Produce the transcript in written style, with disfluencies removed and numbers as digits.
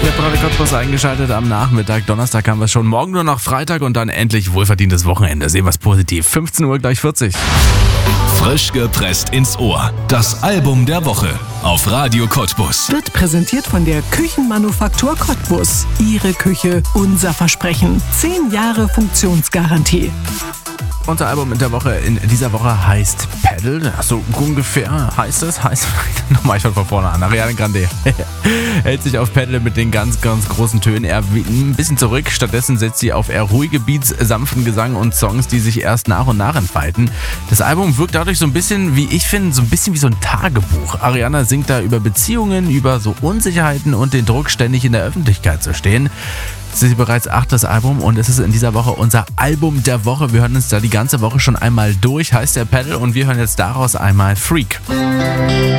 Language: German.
Ihr habt Radio Cottbus eingeschaltet am Nachmittag. Donnerstag haben wir schon. Morgen nur noch Freitag und dann endlich wohlverdientes Wochenende. Sehen wir es positiv. 15 Uhr gleich 40. Frisch gepresst ins Ohr. Das Album der Woche auf Radio Cottbus. Wird präsentiert von der Küchenmanufaktur Cottbus. Ihre Küche, unser Versprechen. 10 Jahre Funktionsgarantie. Unser Album in dieser Woche heißt Pedal. So ungefähr heißt es. Nochmal, ich fange von vorne an. Ariana Grande hält sich auf Pedal mit den ganz, ganz großen Tönen eher ein bisschen zurück. Stattdessen setzt sie auf eher ruhige Beats, sanften Gesang und Songs, die sich erst nach und nach entfalten. Das Album wirkt dadurch so ein bisschen, wie ich finde, so ein bisschen wie so ein Tagebuch. Ariana singt da über Beziehungen, über so Unsicherheiten und den Druck, ständig in der Öffentlichkeit zu stehen. Es ist bereits 8. Album und es ist in dieser Woche unser Album der Woche. Wir hören uns da die ganze Woche schon einmal durch, heißt der Pedal, und wir hören jetzt daraus einmal Freak.